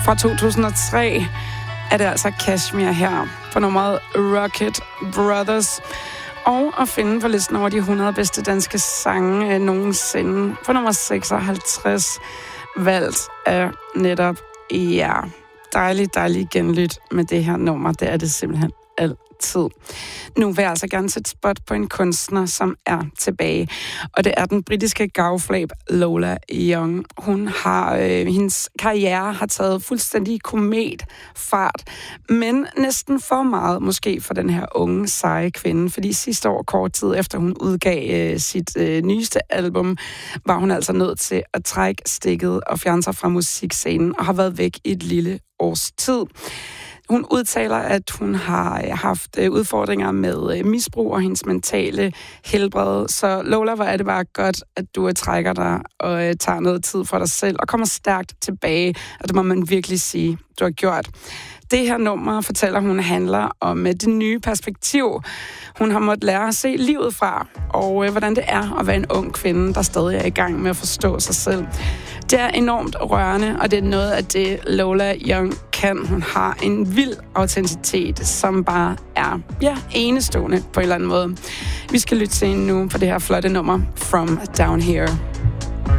Fra 2003 er det altså Kashmir her på nummeret Rocket Brothers. Og at finde på listen over de 100 bedste danske sange nogensinde. På nummer 56 valgt af netop dejlig genlyt med det her nummer. Det er det simpelthen altid. Nu vil jeg altså gerne sætte spot på en kunstner, som er tilbage. Og det er den britiske gavflab Lola Young. Hendes karriere har taget fuldstændig kometfart, men næsten for meget måske for den her unge, seje kvinde. Fordi sidste år, kort tid efter hun udgav sit nyeste album, var hun altså nødt til at trække stikket og fjerne sig fra musikscenen og har været væk i et lille års tid. Hun udtaler, at hun har haft udfordringer med misbrug og hendes mentale helbred. Så Lola, hvor er det bare godt, at du trækker dig og tager noget tid for dig selv og kommer stærkt tilbage. Og det må man virkelig sige, du har gjort. Det her nummer, fortæller hun, handler om det nye perspektiv. Hun har måttet lære at se livet fra, og hvordan det er at være en ung kvinde, der stadig er i gang med at forstå sig selv. Det er enormt rørende, og det er noget af det, Lola Young kan. Hun har en vild autenticitet, som bare er enestående på en eller anden måde. Vi skal lytte til hende nu på det her flotte nummer, From Down Here.